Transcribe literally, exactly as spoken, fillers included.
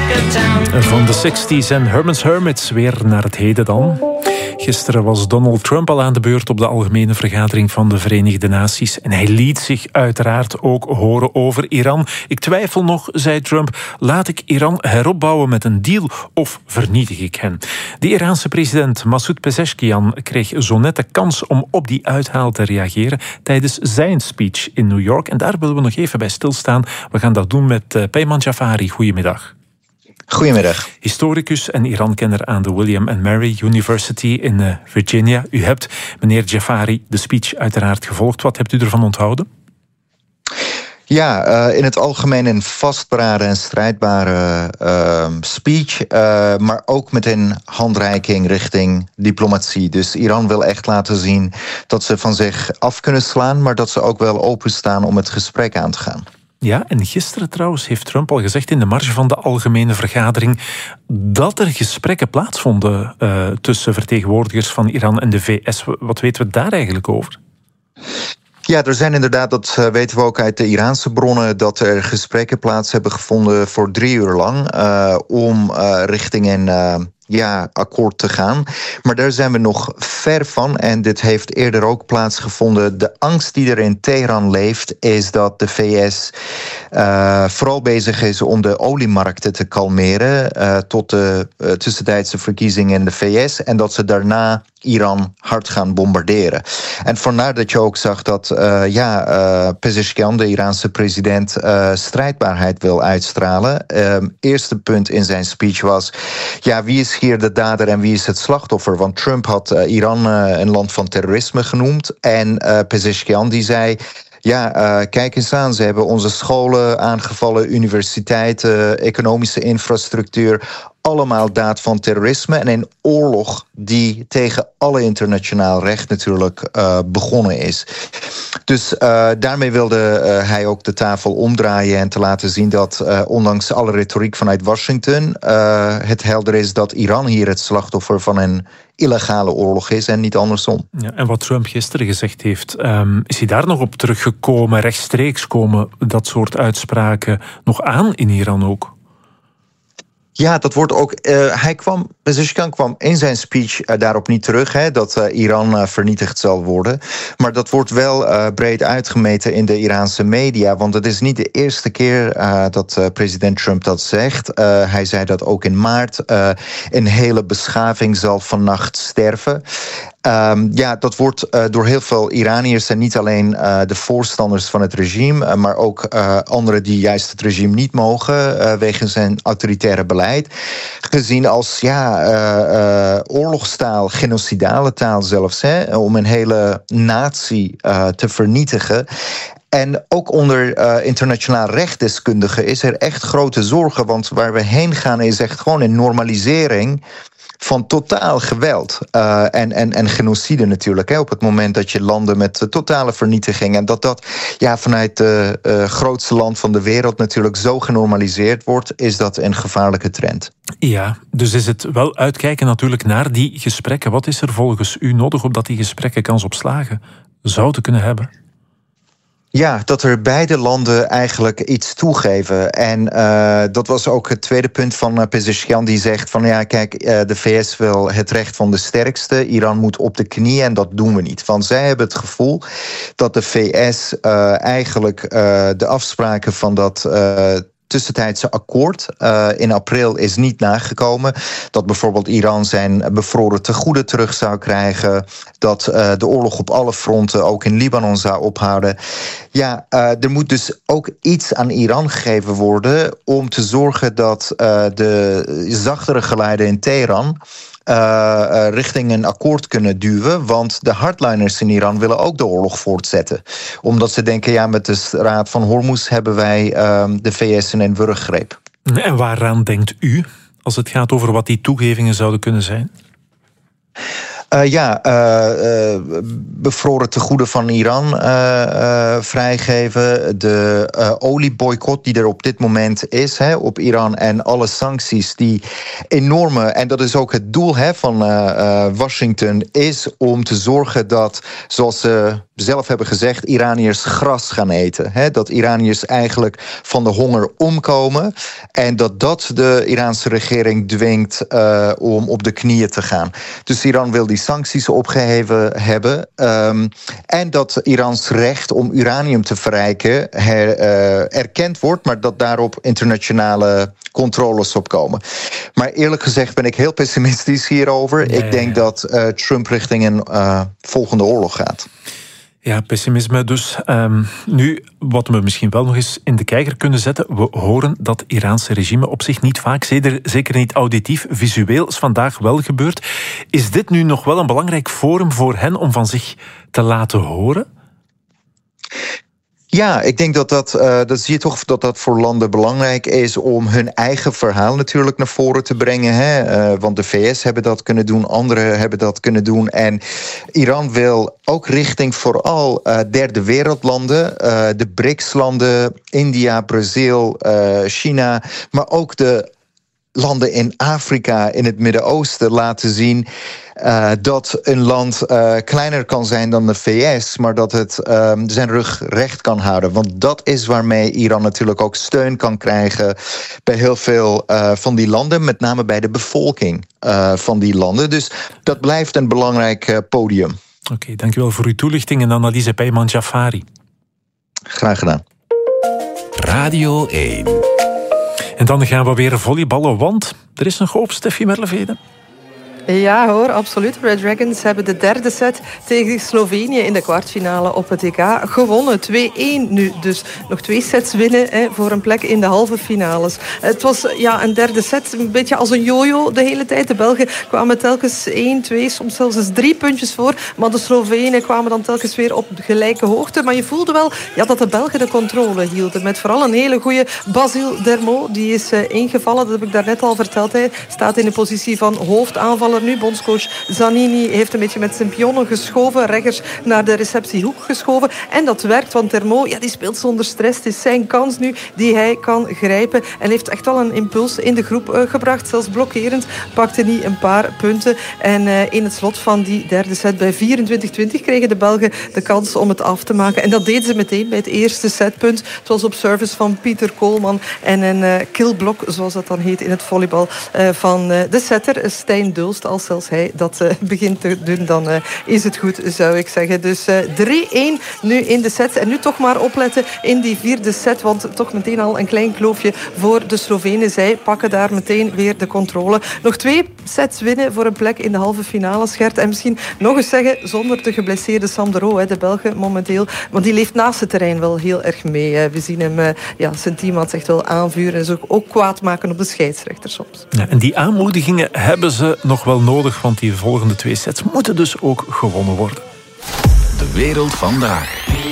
Van de zestig's en Herman's Hermits weer naar het heden dan. Gisteren was Donald Trump al aan de beurt op de Algemene Vergadering van de Verenigde Naties. En hij liet zich uiteraard ook horen over Iran. Ik twijfel nog, zei Trump, laat ik Iran heropbouwen met een deal of vernietig ik hen? De Iraanse president Masoud Pezeshkian kreeg zo net de kans om op die uithaal te reageren tijdens zijn speech in New York. En daar willen we nog even bij stilstaan. We gaan dat doen met uh, Peyman Jafari. Goedemiddag. Goedemiddag. Historicus en Iran-kenner aan de William and Mary University in uh, Virginia. U hebt, meneer Jafari, de speech uiteraard gevolgd. Wat hebt u ervan onthouden? Ja, uh, in het algemeen een vastberaden en strijdbare uh, speech, uh, maar ook met een handreiking richting diplomatie. Dus Iran wil echt laten zien dat ze van zich af kunnen slaan, maar dat ze ook wel openstaan om het gesprek aan te gaan. Ja, en gisteren trouwens heeft Trump al gezegd in de marge van de Algemene Vergadering dat er gesprekken plaatsvonden uh, tussen vertegenwoordigers van Iran en de V S. Wat weten we daar eigenlijk over? Ja, er zijn inderdaad, dat weten we ook uit de Iraanse bronnen, dat er gesprekken plaats hebben gevonden voor drie uur lang uh, om uh, richting een uh, ja, akkoord te gaan. Maar daar zijn we nog ver van en dit heeft eerder ook plaatsgevonden. De angst die er in Teheran leeft is dat de V S uh, vooral bezig is om de oliemarkten te kalmeren uh, tot de uh, tussentijdse verkiezingen in de V S en dat ze daarna Iran hard gaan bombarderen. En vandaar dat je ook zag dat uh, ja, uh, Pezeshkian, de Iraanse president, uh, strijdbaarheid wil uitstralen. Uh, eerste punt in zijn speech was, ja, wie is hier de dader en wie is het slachtoffer? Want Trump had uh, Iran uh, een land van terrorisme genoemd en uh, Pezeshkian die zei, ja, uh, kijk eens aan, ze hebben onze scholen aangevallen, universiteiten, economische infrastructuur, allemaal daad van terrorisme en een oorlog die tegen alle internationaal recht natuurlijk uh, begonnen is. Dus uh, daarmee wilde uh, hij ook de tafel omdraaien en te laten zien dat uh, ondanks alle retoriek vanuit Washington uh, het helder is dat Iran hier het slachtoffer van een illegale oorlog is en niet andersom. Ja, en wat Trump gisteren gezegd heeft, um, is hij daar nog op teruggekomen, rechtstreeks komen dat soort uitspraken nog aan in Iran ook? Ja, dat wordt ook. Uh, hij kwam, Pezeshkian kwam in zijn speech uh, daarop niet terug, hè, dat uh, Iran uh, vernietigd zal worden. Maar dat wordt wel uh, breed uitgemeten in de Iraanse media, want het is niet de eerste keer uh, dat uh, president Trump dat zegt. Uh, hij zei dat ook in maart. Uh, een hele beschaving zal vannacht sterven. Um, ja, dat wordt uh, door heel veel Iraniërs en niet alleen uh, de voorstanders van het regime, uh, maar ook uh, anderen die juist het regime niet mogen uh, wegens zijn autoritaire beleid, gezien als ja, uh, uh, oorlogstaal, genocidale taal zelfs, hè, om een hele natie uh, te vernietigen. En ook onder uh, internationaal rechtdeskundigen is er echt grote zorgen, want waar we heen gaan is echt gewoon een normalisering van totaal geweld uh, en, en, en genocide natuurlijk. Hè, op het moment dat je landen met uh, totale vernietiging en dat dat ja, vanuit het uh, uh, grootste land van de wereld natuurlijk zo genormaliseerd wordt, is dat een gevaarlijke trend. Ja, dus is het wel uitkijken natuurlijk naar die gesprekken. Wat is er volgens u nodig opdat die gesprekken kans op slagen zouden kunnen hebben? Ja, dat er beide landen eigenlijk iets toegeven. En uh, dat was ook het tweede punt van uh, Pezeshkian, die zegt van ja, kijk, uh, de V S wil het recht van de sterkste. Iran moet op de knieën en dat doen we niet. Want zij hebben het gevoel dat de V S uh, eigenlijk uh, de afspraken van dat Uh, tussentijdse akkoord uh, in april is niet nagekomen. Dat bijvoorbeeld Iran zijn bevroren tegoeden terug zou krijgen. Dat uh, de oorlog op alle fronten ook in Libanon zou ophouden. Ja, uh, er moet dus ook iets aan Iran gegeven worden om te zorgen dat uh, de zachtere geluiden in Teheran Uh, uh, richting een akkoord kunnen duwen. Want de hardliners in Iran willen ook de oorlog voortzetten. Omdat ze denken, ja, met de Raad van Hormuz hebben wij uh, de V S in een wurggreep. En waaraan denkt u als het gaat over wat die toegevingen zouden kunnen zijn? Uh, ja, uh, uh, bevroren tegoeden van Iran uh, uh, vrijgeven. De uh, olieboycott die er op dit moment is hè, op Iran en alle sancties die enorme, en dat is ook het doel hè, van uh, uh, Washington, is om te zorgen dat, zoals ze zelf hebben gezegd, Iraniërs gras gaan eten. Hè, dat Iraniërs eigenlijk van de honger omkomen en dat dat de Iraanse regering dwingt uh, om op de knieën te gaan. Dus Iran wil die sancties opgeheven hebben. Um, en dat Irans recht om uranium te verrijken her, uh, erkend wordt, maar dat daarop internationale controles op komen. Maar eerlijk gezegd ben ik heel pessimistisch hierover. Ja, ik denk ja. dat uh, Trump richting een uh, volgende oorlog gaat. Ja, pessimisme dus. Um, nu, wat we misschien wel nog eens in de kijker kunnen zetten. We horen dat Iraanse regime op zich niet vaak, zeker niet auditief, visueel, is vandaag wel gebeurd. Is dit nu nog wel een belangrijk forum voor hen om van zich te laten horen? Ja, ik denk dat dat, uh, dat zie je toch dat dat voor landen belangrijk is om hun eigen verhaal natuurlijk naar voren te brengen. Hè? Uh, want de V S hebben dat kunnen doen, anderen hebben dat kunnen doen. En Iran wil ook richting vooral uh, derde wereldlanden, uh, de B R I C S-landen, India, Brazil, uh, China, maar ook de landen in Afrika, in het Midden-Oosten laten zien Uh, dat een land uh, kleiner kan zijn dan de V S, maar dat het uh, zijn rug recht kan houden. Want dat is waarmee Iran natuurlijk ook steun kan krijgen bij heel veel uh, van die landen, met name bij de bevolking uh, van die landen. Dus dat blijft een belangrijk uh, podium. Oké, okay, dankjewel voor uw toelichting en analyse, Peyman Jafari. Graag gedaan. Radio één. En dan gaan we weer volleyballen, want er is nog hoop, Steffi Merlevede. Ja hoor, absoluut. Red Dragons hebben de derde set tegen Slovenië in de kwartfinale op het E K gewonnen. twee-één nu, dus nog twee sets winnen hè, voor een plek in de halve finales. Het was ja, een derde set, een beetje als een jojo de hele tijd. De Belgen kwamen telkens één, twee, soms zelfs eens drie puntjes voor. Maar de Slovenen kwamen dan telkens weer op gelijke hoogte. Maar je voelde wel ja, dat de Belgen de controle hielden. Met vooral een hele goede Basile Dermot. Die is uh, ingevallen, dat heb ik daarnet al verteld. Hij staat in de positie van hoofdaanvaller nu. Bondscoach Zanini heeft een beetje met zijn pionnen geschoven. Reggers naar de receptiehoek geschoven. En dat werkt, want Dermot ja, die speelt zonder stress. Het is zijn kans nu die hij kan grijpen. En heeft echt wel een impuls in de groep uh, gebracht. Zelfs blokkerend pakte hij een paar punten. En uh, in het slot van die derde set bij vierentwintig twintig kregen de Belgen de kans om het af te maken. En dat deden ze meteen bij het eerste setpunt. Het was op service van Pieter Koolman. En een uh, killblok, zoals dat dan heet in het volleybal, uh, van uh, de setter Stijn Dulst. Als zelfs hij dat uh, begint te doen, dan uh, is het goed, zou ik zeggen. Dus uh, drie-één nu in de set. En nu toch maar opletten in die vierde set, want toch meteen al een klein kloofje voor de Slovenen. Zij pakken daar meteen weer de controle. Nog twee sets winnen voor een plek in de halve finale, Gert. En misschien nog eens zeggen, zonder de geblesseerde Sam de Roo, hè, de Belgen momenteel. Want die leeft naast het terrein wel heel erg mee. Hè. We zien hem, uh, ja, zijn teammaat echt wel aanvuren en zo ook kwaad maken op de scheidsrechter soms. Ja, en die aanmoedigingen hebben ze nog wel nodig, want die volgende twee sets moeten dus ook gewonnen worden. De wereld vandaag.